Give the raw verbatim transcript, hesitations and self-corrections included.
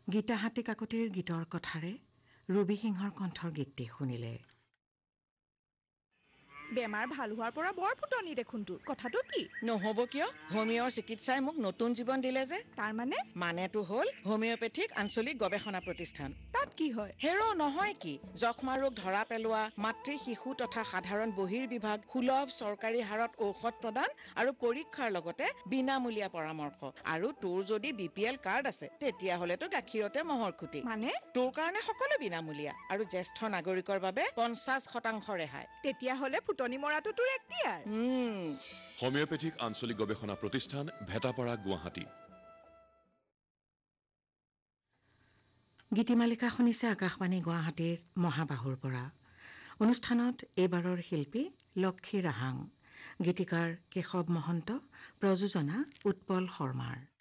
গীতাহাতী কাকতিৰ গীতৰ কথাৰে ৰবি সিংহৰ কণ্ঠৰ গীতটি শুনিলে। বেমাৰ ভাল হোৱাৰ পৰা বৰ ফুটনি দেখোন তোৰ কথাটো কি নহব কিয় হোমিঅৰ চিকিৎসাই মোক নতুন জীৱন দিলে যে তাৰ মানে মানেটো হ'ল হোমিঅপেথিক আঞ্চলিক গৱেষণা প্ৰতিষ্ঠান তাত কি হয় হেৰ নহয় কি যক্ষ্মা ৰোগ ধৰা পেলোৱা মাতৃ শিশু তথা সাধাৰণ বহিৰ্বিভাগ সুলভ চৰকাৰী হাৰত ঔষধ প্ৰদান আৰু পৰীক্ষাৰ লগতে বিনামূলীয়া পৰামৰ্শ আৰু তোৰ যদি বিপিএল কাৰ্ড আছে তেতিয়া হলেতো গাখীৰতে মহৰ খুটি মানে তোৰ কাৰণে সকলো বিনামূলীয়া আৰু জ্যেষ্ঠ নাগৰিকৰ বাবে পঞ্চাশ শতাংশ ৰেহাই তেতিয়া হলে ফুটনি মৰাটো তোৰ এক্টিয়াৰ হোমিঅপেথিক আঞ্চলিক গৱেষণা প্ৰতিষ্ঠান ভেটাপাৰা গুৱাহাটী গীতিমালিকা শুনিছে আকাশবাণী গুৱাহাটীৰ মহাবাহুৰ পৰা অনুষ্ঠানত এইবাৰৰ শিল্পী লক্ষী ৰাহাং গীতিকাৰ কেশৱ মহন্ত প্ৰযোজনা উৎপল শৰ্মাৰ